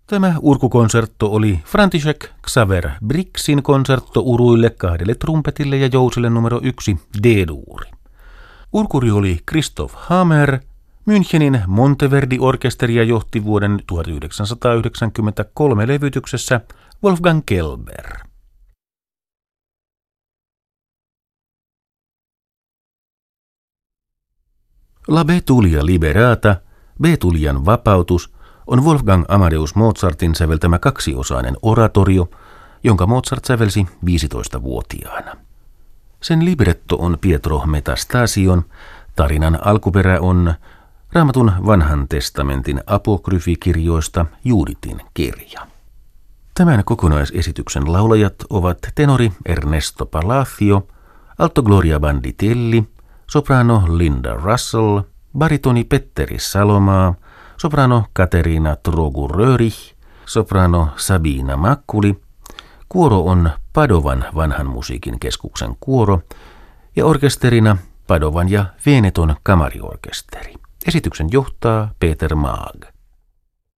Tämä urkukonsertto oli František Xaver Brixin konsertto uruille, 2 trumpetille ja jousille numero 1 D-duuri. Urkuri oli Christoph Hammer. Münchenin Monteverdi-orkesteria johti vuoden 1993 levytyksessä Wolfgang Kelber. La Betulia Liberata, Betulian vapautus, on Wolfgang Amadeus Mozartin säveltämä 2-osainen oratorio, jonka Mozart sävelsi 15-vuotiaana. Sen libretto on Pietro Metastasion, tarinan alkuperä on Raamatun vanhan testamentin apokryfikirjoista Juuditin kirja. Tämän kokonaisesityksen laulajat ovat tenori Ernesto Palacio, alto Gloria Banditelli, soprano Linda Russell, baritoni Petteri Salomaa, soprano Katerina Trogu-Röhrich, soprano Sabina Makkuli, kuoro on Padovan vanhan musiikin keskuksen kuoro ja orkesterina Padovan ja Veneton kamariorkesteri. Esityksen johtaa Peter Maag.